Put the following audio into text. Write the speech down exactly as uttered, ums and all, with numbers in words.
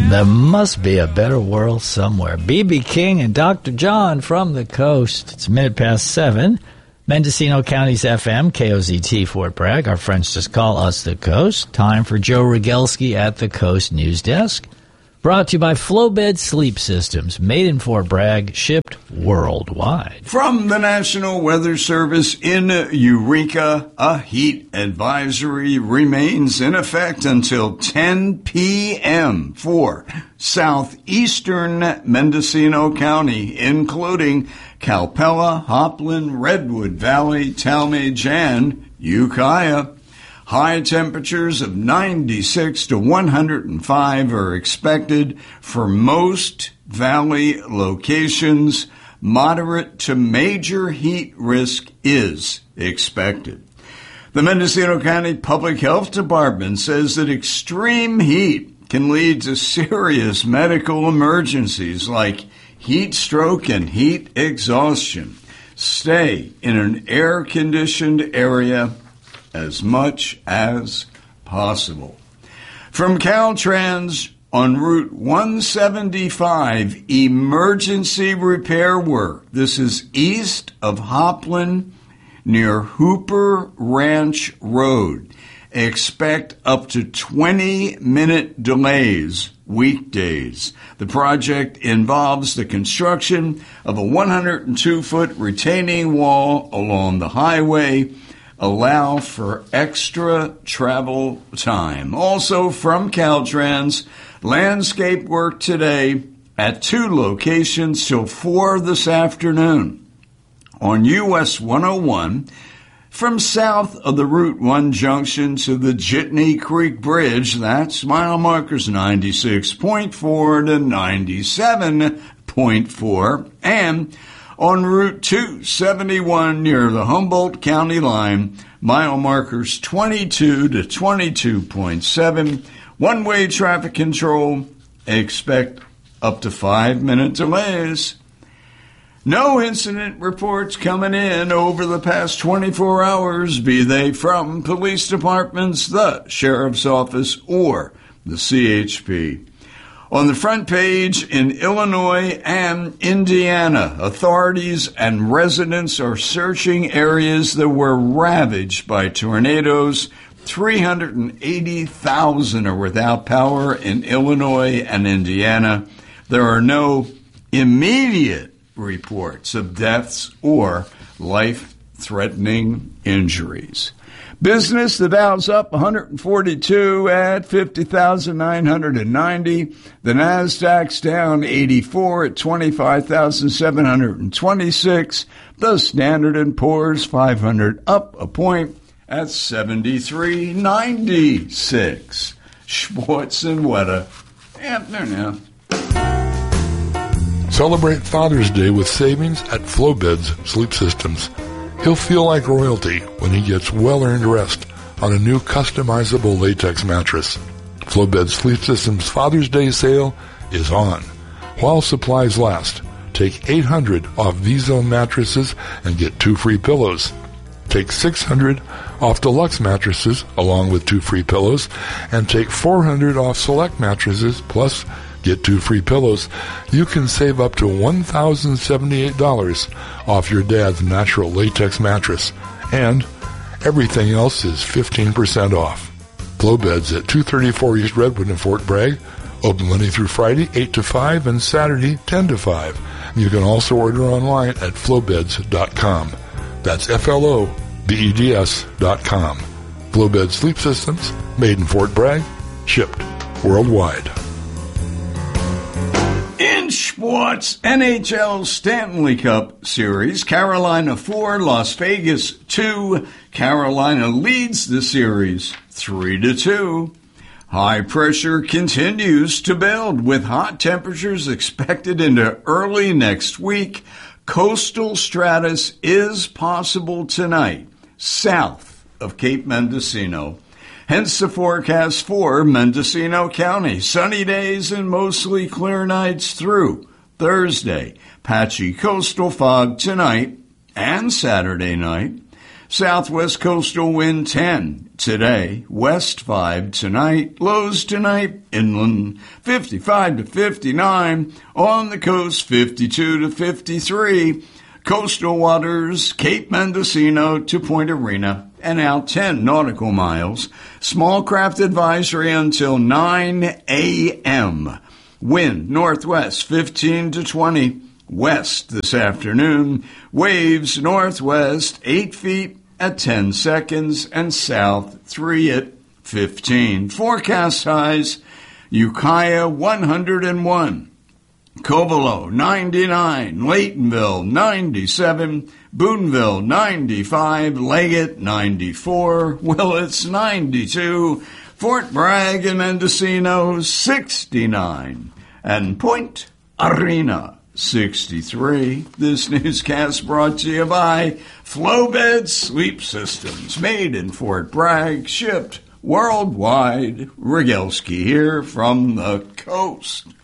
There must be a better world somewhere. B B King and Doctor John from the coast. It's a minute past seven. Mendocino County's F M, K O Z T, Fort Bragg. Our friends just call us the Coast. Time for Joe Rogelski at the Coast News Desk. Brought to you by Flowbed Sleep Systems, made in Fort Bragg, shipped worldwide. From the National Weather Service in Eureka, a heat advisory remains in effect until ten p.m. for southeastern Mendocino County, including Calpella, Hopland, Redwood Valley, Talmadge, and Ukiah. High temperatures of ninety-six to one hundred five are expected for most valley locations. Moderate to major heat risk is expected. The Mendocino County Public Health Department says that extreme heat can lead to serious medical emergencies like heat stroke and heat exhaustion. Stay in an air-conditioned area as much as possible. From Caltrans on Route one seventy-five, emergency repair work. This is east of Hopland near Hooper Ranch Road. Expect up to twenty-minute delays weekdays. The project involves the construction of a one hundred two foot retaining wall along the highway. Allow for extra travel time. Also from Caltrans, landscape work today at two locations till four this afternoon. On U S one oh one, from south of the Route one junction to the Jitney Creek Bridge, that's mile markers ninety-six point four to ninety-seven point four, and on Route two seventy-one near the Humboldt County line, mile markers twenty-two to twenty-two point seven. One-way traffic control, expect up to five-minute delays. No incident reports coming in over the past twenty-four hours, be they from police departments, the sheriff's office, or the C H P. On the front page, in Illinois and Indiana, authorities and residents are searching areas that were ravaged by tornadoes. three hundred eighty thousand are without power in Illinois and Indiana. There are no immediate reports of deaths or life-threatening injuries. Business, the Dow's up one hundred forty-two at fifty thousand nine hundred ninety. The Nasdaq's down eighty-four at twenty-five thousand seven hundred twenty-six. The Standard and Poor's five hundred up a point at seventy-three ninety-six. Schwartz and Weta. Afternoon now. Celebrate Father's Day with savings at Flowbeds Sleep Systems. He'll feel like royalty when he gets well-earned rest on a new customizable latex mattress. Flowbed Sleep Systems Father's Day sale is on. While supplies last, take eight hundred dollars off V-Zone mattresses and get two free pillows. Take six hundred dollars off deluxe mattresses along with two free pillows, and take four hundred dollars off select mattresses plus get two free pillows. You can save up to one thousand seventy-eight dollars off your dad's natural latex mattress, and everything else is fifteen percent off. Flowbeds at two thirty-four East Redwood in Fort Bragg, open Monday through Friday, eight to five, and Saturday, ten to five. You can also order online at flowbeds dot com. That's F L O B E D S dot com. Flowbed Sleep Systems, made in Fort Bragg, shipped worldwide. In sports, N H L Stanley Cup Series, Carolina four, Las Vegas two. Carolina leads the series three to two. High pressure continues to build with hot temperatures expected into early next week. Coastal stratus is possible tonight, south of Cape Mendocino. Hence the forecast for Mendocino County. Sunny days and mostly clear nights through Thursday. Patchy coastal fog tonight and Saturday night. Southwest coastal wind ten today, west five tonight, lows tonight, inland fifty-five to fifty-nine, on the coast fifty-two to fifty-three, coastal waters Cape Mendocino to Point Arena, and out ten nautical miles. Small craft advisory until nine a.m. Wind northwest fifteen to twenty, west this afternoon. Waves northwest eight feet at ten seconds, and south three at fifteen. Forecast highs, Ukiah one hundred one, Covelo ninety-nine, Laytonville ninety-seven, Boonville ninety-five, Leggett ninety-four, Willits ninety-two, Fort Bragg and Mendocino sixty-nine, and Point Arena sixty-three. This newscast brought to you by Flowbed Sleep Systems, made in Fort Bragg, shipped worldwide. Rogalski here from the coast.